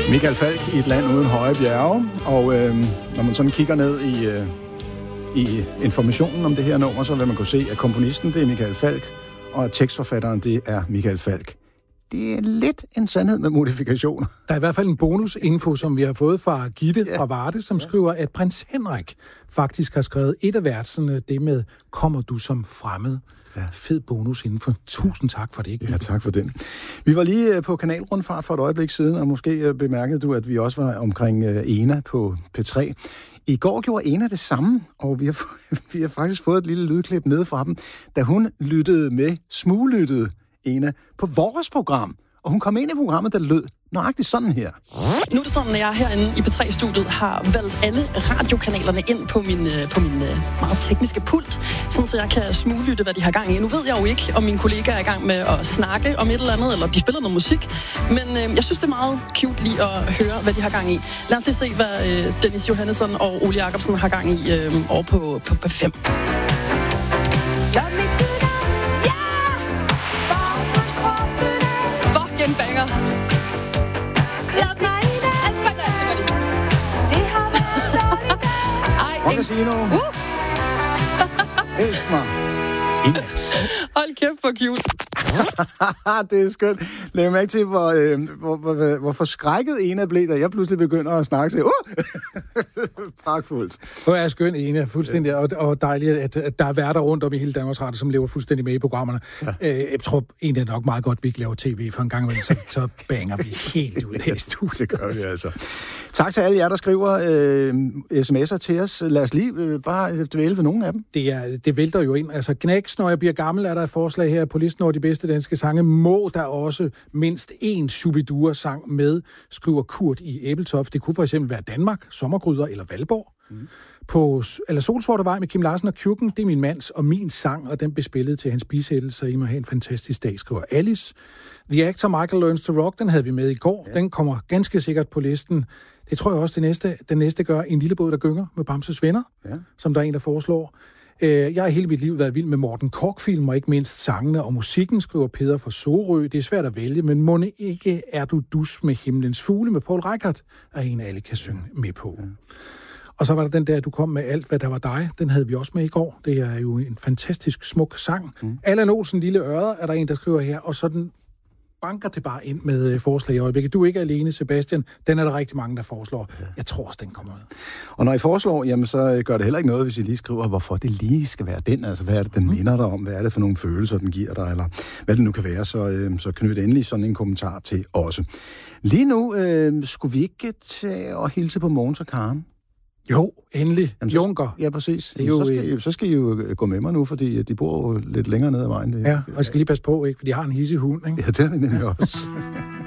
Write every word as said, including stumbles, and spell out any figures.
Michael Falch i et land uden høje bjerge, og øh, når man sådan kigger ned i, øh, i informationen om det her nummer, så vil man kunne se, at komponisten det er Michael Falch, og at tekstforfatteren det er Michael Falch. Det er lidt en sandhed med modifikationer. Der er i hvert fald en bonusinfo, som vi har fået fra Gitte ja. fra Varde, som ja. skriver, at prins Henrik faktisk har skrevet et af versene, det med, kommer du som fremmed. Ja. Fed bonusinfo. Tusind tak for det. Ikke? Ja, tak for den. Vi var lige på kanalrundfart for et øjeblik siden, og måske bemærkede du, at vi også var omkring Ena på P tre. I går gjorde Ena det samme, og vi har, vi har faktisk fået et lille lydklip ned fra dem, da hun lyttede med, smuglyttede Ena på vores program. Og hun kom ind i programmet, der lød nøjagtigt sådan her. Nu er det sådan, at jeg herinde i P tre-studiet har valgt alle radiokanalerne ind på min, på min meget tekniske pult, sådan så jeg kan smuglytte, hvad de har gang i. Nu ved jeg jo ikke, om mine kollegaer er i gang med at snakke om et eller andet, eller de spiller noget musik, men øh, jeg synes, det er meget cute lige at høre, hvad de har gang i. Lad os lige se, hvad øh, Dennis Johannesson og Ole Jacobsen har gang i øh, over på, på P fem. En banger. Ej, Casino. Uh. Elsk mig. Indats. Hold kæft, hvor cute. Det er skønt. Læg mærke til, hvor, øh, hvor, hvor, hvor forskrækket Ena blev, da jeg pludselig begynder at snakke til. Uh! Pragtfuldt. Hvor er skøn Ena, fuldstændig, og, og dejligt, at, at der er værter rundt om i hele Danmarks Radio, som lever fuldstændig med i programmerne. Ja. Øh, jeg tror egentlig nok meget godt, vi ikke laver tv for en gang imellem, så, så banger vi helt ud af studiet. Det gør vi altså. Tak til alle jer, der skriver øh, sms'er til os. Lad os lige øh, bare dvæle ved nogle af dem. Det, er, det vælter jo ind. Altså, Knæks, når jeg bliver gammel, er der et forslag her på listen over de bedste danske sange. Må der også mindst én Shubidua-sang med, skriver Kurt i Æbeltoft. Det kunne for eksempel være Danmark, Sommergryder eller Valborg. Mm. På eller Solsorte Vej med Kim Larsen og Kjukken, det er min mands og min sang, og den blev spillet til hans bisættelse. I må have en fantastisk dag, skriver Alice. The Actor Michael Learns to Rock, den havde vi med i går. Ja. Den kommer ganske sikkert på listen. Det tror jeg også, det næste, den næste gør En lille båd, der gynger med Bamses venner, ja. Som der er en, der foreslår. Jeg har hele mit liv været vild med Morten Korch-film, og ikke mindst sangene og musikken, skriver Peder fra Sorø. Det er svært at vælge, men må ikke Er du dus med himlens fugle med Poul Reichhardt, er en, alle kan synge med på. Ja. Og så var der den der, du kom med alt, hvad der var dig. Den havde vi også med i går. Det er jo en fantastisk smuk sang. Mm. Allan Olsen, Lille Øre, er der en, der skriver her, og så den banker det bare ind med forslag i øjeblikket. Du er ikke alene, Sebastian. Den er der rigtig mange, der foreslår. Ja. Jeg tror også, den kommer med. Og når I foreslår, jamen, så gør det heller ikke noget, hvis I lige skriver, hvorfor det lige skal være den. Altså, hvad er det, den mm. minder dig om? Hvad er det for nogle følelser, den giver dig? Eller hvad det nu kan være, så, øh, så knyt endelig sådan en kommentar til også. Lige nu øh, skulle vi ikke tage og hilse på Mogens og Karen. Jo, endelig. Jamen, Junker. Ja, præcis. Det er jo, så, skal, så skal I jo gå med mig nu, fordi de bor jo lidt længere ned ad vejen. Det, ja, og jeg skal lige passe på, ikke? For de har en hissig hund, ikke? Ja, det er det nemlig også.